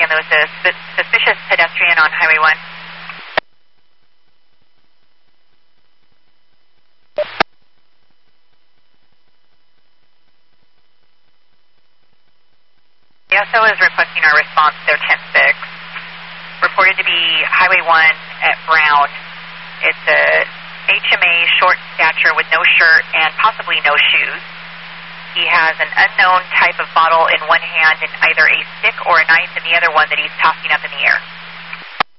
again, there was a suspicious pedestrian on Highway 1. The SO is requesting our response. They're 10-6. Reported to be Highway 1 at Brown. It's a HMA, short stature with no shirt and possibly no shoes. He has an unknown type of bottle in one hand and either a stick or a knife in the other one that he's tossing up in the air.